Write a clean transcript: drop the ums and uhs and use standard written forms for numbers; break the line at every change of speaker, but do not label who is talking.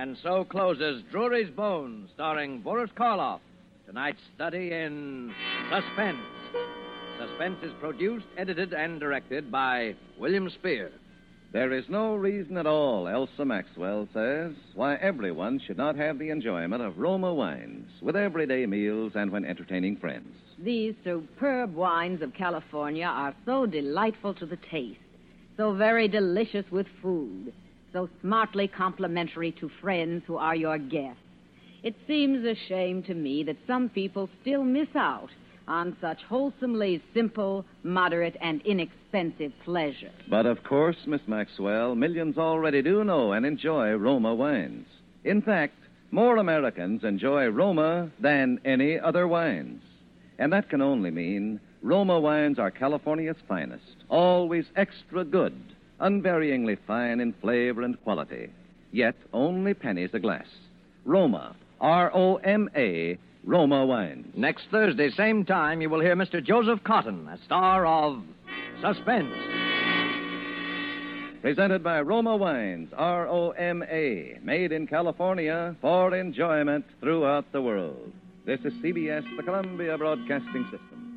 And so closes Drury's Bones, starring Boris Karloff. Tonight's study in Suspense. Suspense is produced, edited, and directed by William Spear.
There is no reason at all, Elsa Maxwell says, why everyone should not have the enjoyment of Roma wines with everyday meals and when entertaining friends.
These superb wines of California are so delightful to the taste, so very delicious with food, so smartly complimentary to friends who are your guests. It seems a shame to me that some people still miss out on such wholesomely simple, moderate, and inexpensive pleasure.
But of course, Miss Maxwell, millions already do know and enjoy Roma wines. In fact, more Americans enjoy Roma than any other wines. And that can only mean Roma wines are California's finest, always extra good, unvaryingly fine in flavor and quality, yet only pennies a glass. Roma, R-O-M-A, Roma wines.
Next Thursday, same time, you will hear Mr. Joseph Cotton, a star of Suspense.
Presented by Roma Wines, R-O-M-A, made in California for enjoyment throughout the world. This is CBS, the Columbia Broadcasting System.